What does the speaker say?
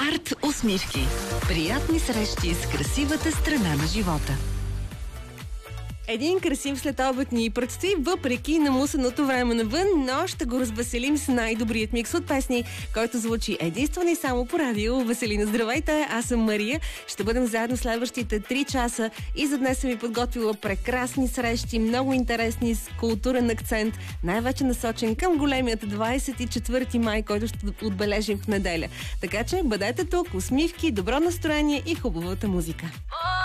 Арт усмивки. Приятни срещи с красивата страна на живота. Един красив следобед ни предстои, въпреки намусеното време навън, но ще го развеселим с най-добрият микс от песни, който звучи единствено и само по радио. Веселина, здравейте! Аз съм Мария. Ще бъдем заедно следващите 3 часа и за днес съм ви подготвила прекрасни срещи, много интересни, с културен акцент, най-вече насочен към големият 24 май, който ще отбележим в неделя. Така че бъдете тук, усмивки, добро настроение и хубавата музика.